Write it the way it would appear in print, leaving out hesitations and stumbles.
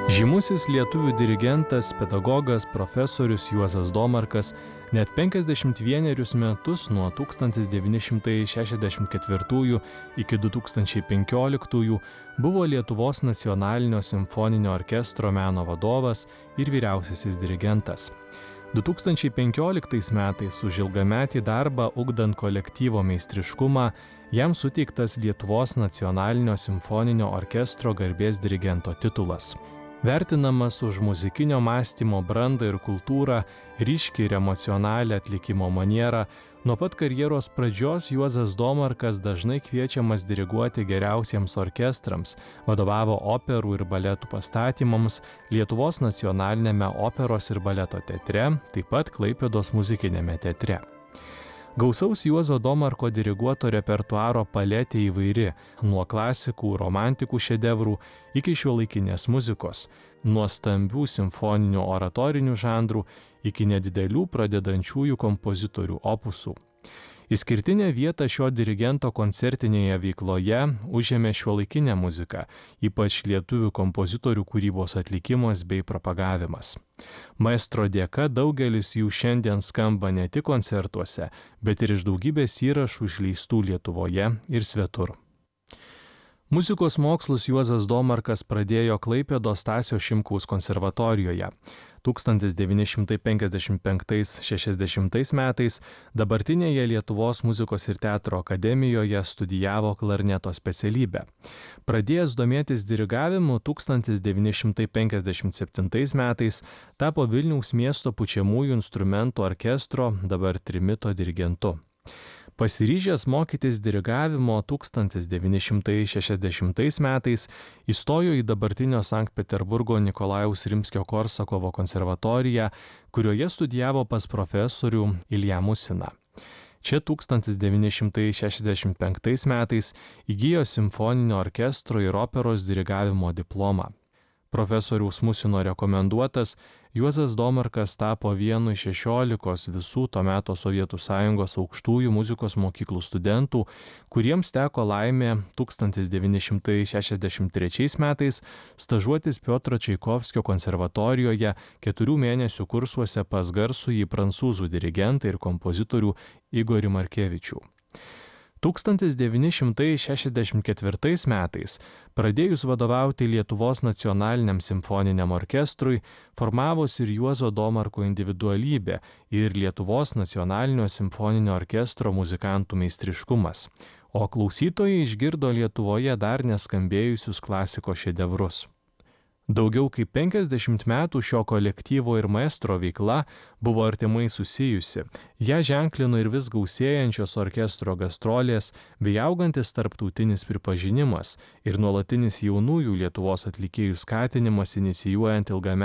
Žymusis lietuvių dirigentas, pedagogas, profesorius Juozas Domarkas net 51 metus nuo 1964 iki 2015 buvo Lietuvos nacionalinio simfoninio orkestro meno vadovas ir vyriausiasis dirigentas. 2015 metais už ilgametį darbą ugdant kolektyvo meistriškumą jam suteiktas Lietuvos nacionalinio simfoninio orkestro garbės dirigento titulas. Vertinamas už muzikinio mąstymo brandą ir kultūrą, ryškiai ir emocionalią atlikimo manierą, nuo pat karjeros pradžios Juozas Domarkas dažnai kviečiamas diriguoti geriausiems orkestrams, vadovavo operų ir baletų pastatymams Lietuvos nacionalinėme operos ir baleto teatre, taip pat Klaipėdos muzikinėme teatre. Gausaus Juozo Domarko diriguoto repertuaro paletė įvairi, nuo klasikų, romantikų šedevrų iki šiuolaikinės muzikos, nuo stambių simfoninių oratorinių žanrų iki nedidelių pradedančiųjų kompozitorių opusų. Išskirtinę vietą šio dirigento koncertinėje veikloje užėmė šiuolaikinė muzika, ypač lietuvių kompozitorių kūrybos atlikimas bei propagavimas. Maestro dėka daugelis jų šiandien skamba ne tik koncertuose, bet ir iš daugybės įrašų išleistų Lietuvoje ir svetur. Muzikos mokslus Juozas Domarkas pradėjo Klaipėdos Stasio Šimkaus konservatorijoje. 1955–60 metais dabartinėje Lietuvos muzikos ir teatro akademijoje studijavo klarneto specialybę. Pradėjęs domėtis dirigavimu 1957 metais tapo Vilniaus miesto pučiamųjų instrumentų orkestro, dabar Trimito dirigentu. Pasiryžęs mokytis dirigavimo 1960 metais įstojo į dabartinio Sankt Peterburgo Nikolajaus Rimskio-Korsakovo konservatoriją, kurioje studijavo pas profesorių Ilją Musiną. Čia 1965 metais įgijo simfoninio orkestro ir operos dirigavimo diplomą. Profesoriaus Musino rekomenduotas, Juozas Domarkas tapo vienu iš 16 visų to meto Sovietų Sąjungos aukštųjų muzikos mokyklų studentų, kuriems teko laimė 1963 metais stažuotis Piotro Čaikovskio konservatorijoje 4 mėnesių kursuose pas garsųjį prancūzų dirigentą ir kompozitorių Igorį Markevičių. 1964 metais, pradėjus vadovauti Lietuvos nacionaliniam simfoniniam orkestrui, formavosi ir Juozo Domarko individualybė ir Lietuvos nacionalinio simfoninio orkestro muzikantų meistriškumas, o klausytojai išgirdo Lietuvoje dar neskambėjusius klasikos šedevrus. Daugiau kaip 50 metų šio kolektyvo ir maestro veikla buvo artimai susijusi. Ja ženklino ir vis gausėjančios orkestro gastrolės bei augantis tarptautinis pripažinimas ir nuolatinis jaunųjų Lietuvos atlikėjų skatinimas inicijuojant ilgametę